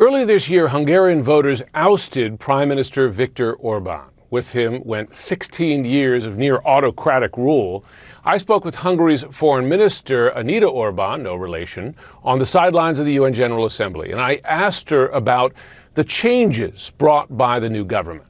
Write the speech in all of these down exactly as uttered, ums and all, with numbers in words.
Earlier this year, Hungarian voters ousted Prime Minister Viktor Orban. With him went sixteen years of near autocratic rule. I spoke with Hungary's Foreign Minister, Anita Orban, no relation, on the sidelines of the U N General Assembly. And I asked her about the changes brought by the new government.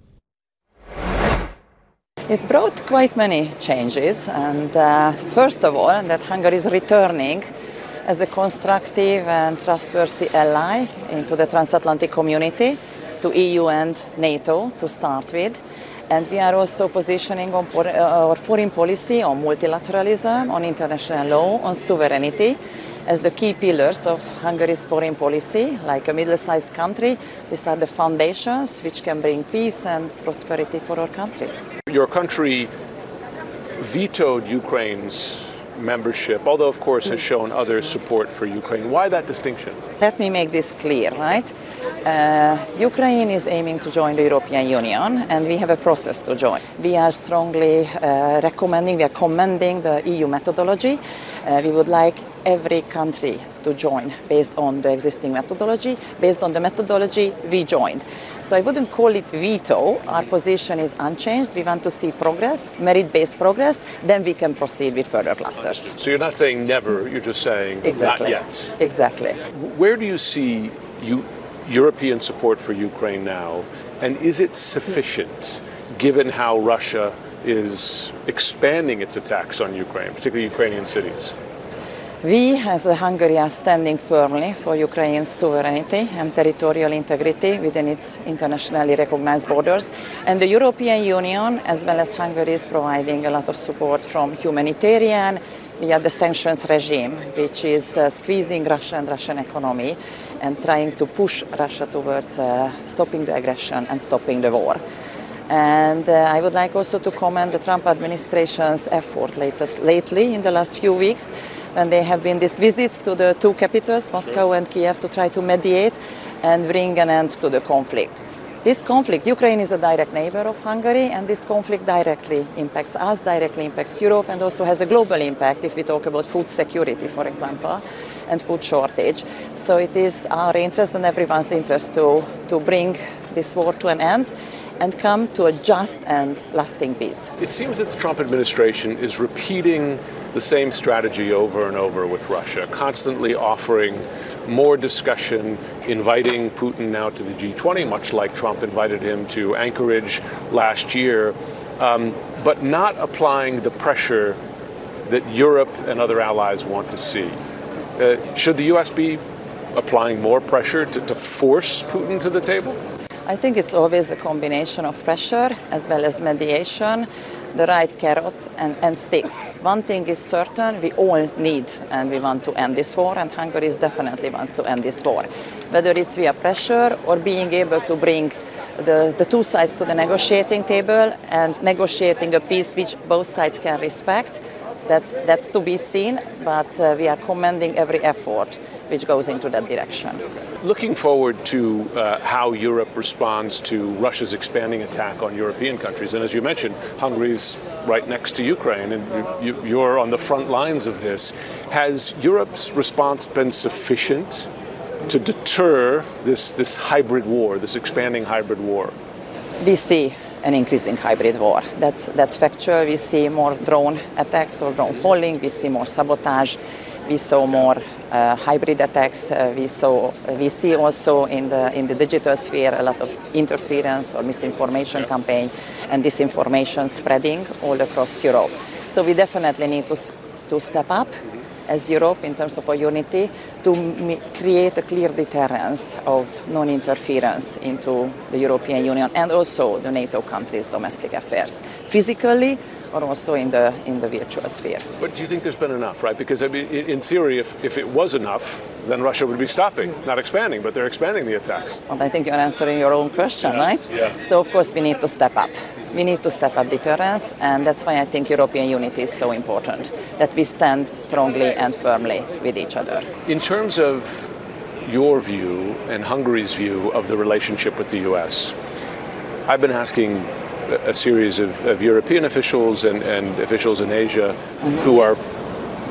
It brought quite many changes. And uh, first of all, that Hungary is returning as a constructive and trustworthy ally into the transatlantic community, to E U and NATO to start with. And we are also positioning on por- uh, our foreign policy on multilateralism, on international law, on sovereignty as the key pillars of Hungary's foreign policy. Like a middle-sized country, these are the foundations which can bring peace and prosperity for our country. Your country vetoed Ukraine's membership, although of course has shown other support for Ukraine. Why that distinction? Let me make this clear, right? Uh, Ukraine is aiming to join the European Union, and we have a process to join. We are strongly uh, recommending, we are commending the E U methodology. Uh, we would like every country to join based on the existing methodology. Based on the methodology, we joined. So I wouldn't call it veto. Our position is unchanged. We want to see progress, merit-based progress. Then we can proceed with further clusters. So you're not saying never, you're just saying exactly. not yet. Exactly. Where do you see you, European support for Ukraine now? And is it sufficient, given how Russia is expanding its attacks on Ukraine, particularly Ukrainian cities? We, as a Hungary, are standing firmly for Ukraine's sovereignty and territorial integrity within its internationally recognized borders. And the European Union, as well as Hungary, is providing a lot of support from humanitarian via the sanctions regime, which is uh, squeezing Russia and Russian economy and trying to push Russia towards uh, stopping the aggression and stopping the war. And uh, I would like also to commend the Trump administration's effort latest, lately in the last few weeks, when there have been these visits to the two capitals, Moscow and Kiev, to try to mediate and bring an end to the conflict. This conflict, Ukraine is a direct neighbor of Hungary, and this conflict directly impacts us, directly impacts Europe, and also has a global impact if we talk about food security, for example, and food shortage. So it is our interest and everyone's interest to, to bring this war to an end and come to a just and lasting peace. It seems that the Trump administration is repeating the same strategy over and over with Russia, constantly offering more discussion, inviting Putin now to the G twenty, much like Trump invited him to Anchorage last year, um, but not applying the pressure that Europe and other allies want to see. Uh, should the U S be applying more pressure to, to force Putin to the table? I think it's always a combination of pressure as well as mediation, the right carrots and, and sticks. One thing is certain, we all need and we want to end this war, and Hungary definitely wants to end this war. Whether it's via pressure or being able to bring the, the two sides to the negotiating table and negotiating a peace which both sides can respect, that's, that's to be seen, but uh, we are commending every effort which goes into that direction. Looking forward to uh, how Europe responds to Russia's expanding attack on European countries, and as you mentioned, Hungary's right next to Ukraine, and you, you're on the front lines of this. Has Europe's response been sufficient to deter this, this hybrid war, this expanding hybrid war? We see an increasing hybrid war. That's, that's factual. We see more drone attacks or drone falling. We see more sabotage. We saw more uh, hybrid attacks. Uh, we saw, uh, we see also in the in the digital sphere a lot of interference or misinformation yeah. campaign and disinformation spreading all across Europe. So we definitely need to to step up as Europe in terms of our unity to m- create a clear deterrence of non-interference into the European Union and also the NATO countries' domestic affairs, physically or also in the in the virtual sphere. But do you think there's been enough, right? Because I mean, in theory, if, if it was enough, then Russia would be stopping, not expanding, but they're expanding the attacks. Well, I think you're answering your own question, yeah. right? Yeah. So of course we need to step up. We need to step up deterrence, and that's why I think European unity is so important, that we stand strongly and firmly with each other. In terms of your view and Hungary's view of the relationship with the U S, I've been asking a series of, of European officials and, and officials in Asia mm-hmm. who are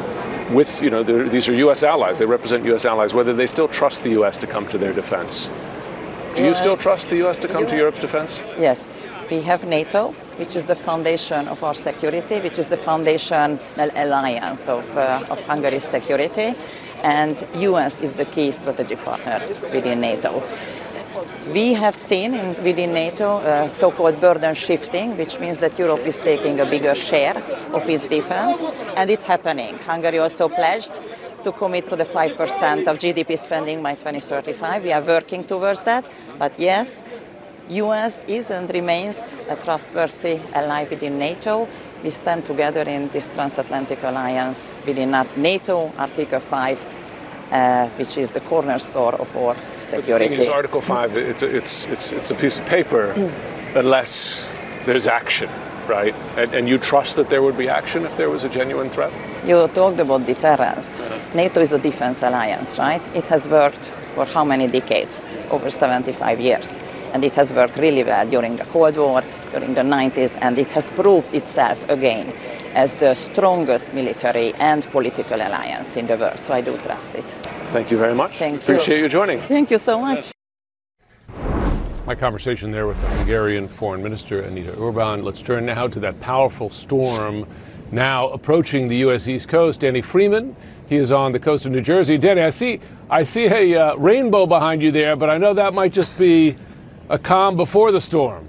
with, you know, these are U S allies, they represent U S allies, whether they still trust the U S to come to their defense. Do you still trust the U S to come to Europe's defense? Yes. We have NATO, which is the foundation of our security, which is the foundational alliance of, uh, of Hungary's security, and U S is the key strategic partner within NATO. We have seen in, within NATO uh, so-called burden shifting, which means that Europe is taking a bigger share of its defense, and it's happening. Hungary also pledged to commit to the five percent of G D P spending by twenty thirty-five. We are working towards that, but yes, U S is and remains a trustworthy ally within NATO. We stand together in this transatlantic alliance within NATO, Article five, uh, which is the cornerstone of our security. The thing is, Article five, it's a, it's, it's, it's a piece of paper unless there's action, right? And, and you trust that there would be action if there was a genuine threat? You talked about deterrence. NATO is a defense alliance, right? It has worked for how many decades? Over seventy-five years. And it has worked really well during the Cold War, during the nineties, and it has proved itself again as the strongest military and political alliance in the world. So I do trust it. Thank you very much. Thank you. Appreciate you joining. Thank you so much. My conversation there with the Hungarian Foreign Minister, Anita Orban. Let's turn now to that powerful storm now approaching the U S East Coast. Danny Freeman, he is on the coast of New Jersey. Danny, I see, I see a uh, rainbow behind you there, but I know that might just be a calm before the storm.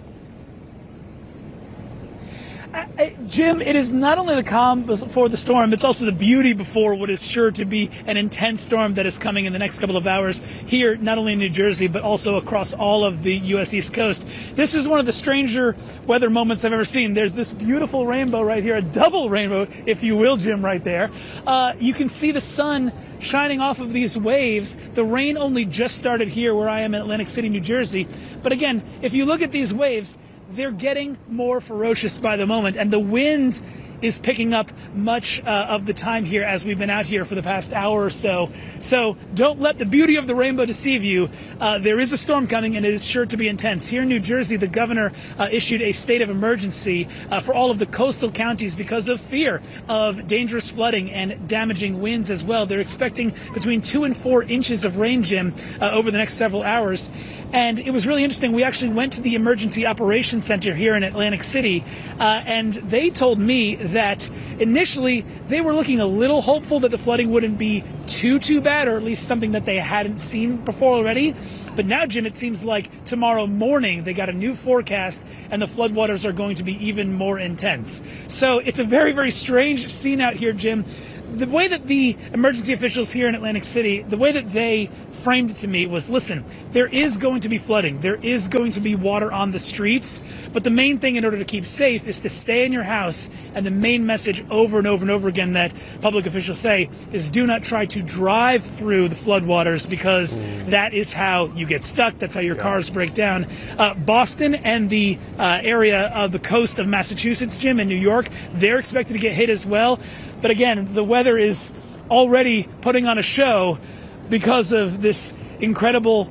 I, I, Jim, it is not only the calm before the storm, it's also the beauty before what is sure to be an intense storm that is coming in the next couple of hours here, not only in New Jersey, but also across all of the U S East Coast. This is one of the stranger weather moments I've ever seen. There's this beautiful rainbow right here, a double rainbow, if you will, Jim, right there. Uh, you can see the sun shining off of these waves. The rain only just started here where I am in Atlantic City, New Jersey. But again, if you look at these waves, they're getting more ferocious by the moment, and the wind is picking up much uh, of the time here as we've been out here for the past hour or so. So don't let the beauty of the rainbow deceive you. Uh, there is a storm coming, and it is sure to be intense. Here in New Jersey, the governor uh, issued a state of emergency uh, for all of the coastal counties because of fear of dangerous flooding and damaging winds as well. They're expecting between two and four inches of rain, Jim, uh, over the next several hours. And it was really interesting. We actually went to the Emergency Operations Center here in Atlantic City, uh, and they told me that initially they were looking a little hopeful that the flooding wouldn't be too, too bad, or at least something that they hadn't seen before already. But now, Jim, it seems like tomorrow morning they got a new forecast and the floodwaters are going to be even more intense. So it's a very, very strange scene out here, Jim. The way that the emergency officials here in Atlantic City, the way that they framed it to me was, listen, there is going to be flooding. There is going to be water on the streets. But the main thing in order to keep safe is to stay in your house. And the main message over and over and over again that public officials say is do not try to drive through the floodwaters, because mm. that is how you get stuck. That's how your yeah. cars break down. Uh, Boston and the uh, area of the coast of Massachusetts, Jim, and New York, they're expected to get hit as well. But again, the weather is already putting on a show because of this incredible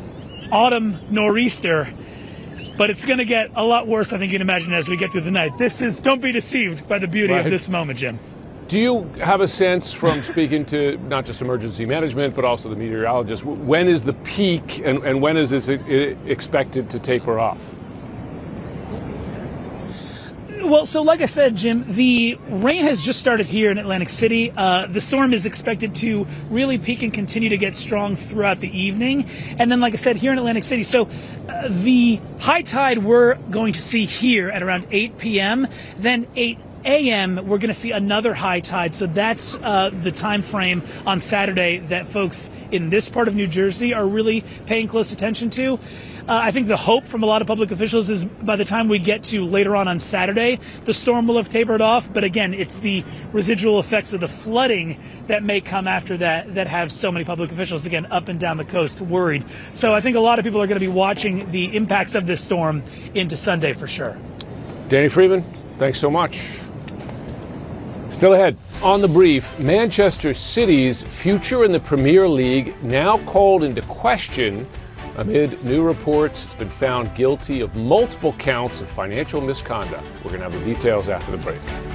autumn nor'easter. But it's going to get a lot worse, I think you can imagine, as we get through the night. This is, don't be deceived by the beauty right. of this moment, Jim. Do you have a sense from speaking to not just emergency management, but also the meteorologists, when is the peak and, and when is it expected to taper off? Well, so like I said, Jim, the rain has just started here in Atlantic City. Uh, the storm is expected to really peak and continue to get strong throughout the evening. And then, like I said, here in Atlantic City, so uh, the high tide we're going to see here at around eight p m, then eight a m we're going to see another high tide. So that's uh, the time frame on Saturday that folks in this part of New Jersey are really paying close attention to. Uh, I think the hope from a lot of public officials is by the time we get to later on on Saturday, the storm will have tapered off. But again, it's the residual effects of the flooding that may come after that that have so many public officials, again, up and down the coast worried. So I think a lot of people are going to be watching the impacts of this storm into Sunday for sure. Danny Freeman, thanks so much. Still ahead, on The Brief, Manchester City's future in the Premier League now called into question amid new reports it's been found guilty of multiple counts of financial misconduct. We're going to have the details after the break.